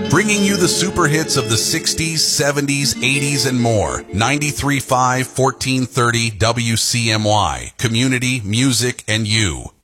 bringing you the super hits of the 60s, 70s, 80s, and more. 93.5, 1430 WCMY. Community, music, and you.